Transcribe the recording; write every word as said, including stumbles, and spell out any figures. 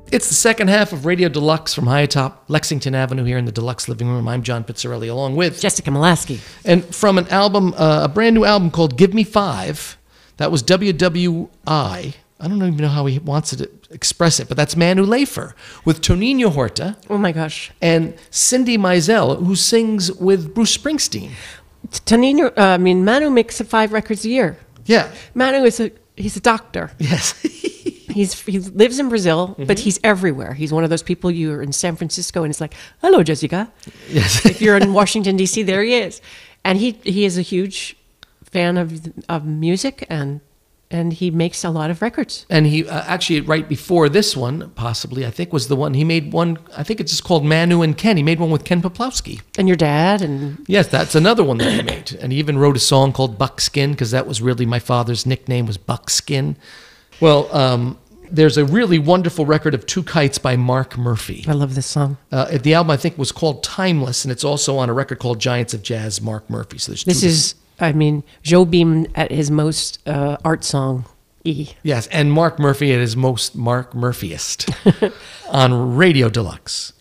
It's the second half of Radio Deluxe from high atop Lexington Avenue here in the Deluxe Living Room. I'm John Pizzarelli, along with Jessica Molaski. And from an album, uh, a brand new album called Give Me Five, that was W W I. I don't even know how he wants to express it, but that's Manu Lafer with Tonino Horta. Oh my gosh. And Cindy Mizell, who sings with Bruce Springsteen. Tonino, uh, I mean, Manu makes five records a year. Yeah. Manu is a, he's a doctor. Yes. He's he lives in Brazil, mm-hmm. but he's everywhere. He's one of those people you're in San Francisco and it's like, hello, Jessica. Yes. If you're in Washington, D C, there he is. And he, he is a huge fan of of music, and and he makes a lot of records. And he uh, actually, right before this one, possibly, I think was the one, he made one, I think it's just called Manu and Ken. He made one with Ken Poplowski. And your dad. and Yes, that's another one that he made. And he even wrote a song called Buckskin, because that was really my father's nickname was Buckskin. Well, um, there's a really wonderful record of Two Kites by Mark Murphy. I love this song. Uh, the album, I think, was called Timeless, and it's also on a record called Giants of Jazz, Mark Murphy. So there's This two is, I mean, Jobim at his most uh, art song-y. Yes, and Mark Murphy at his most Mark Murphyest on Radio Deluxe.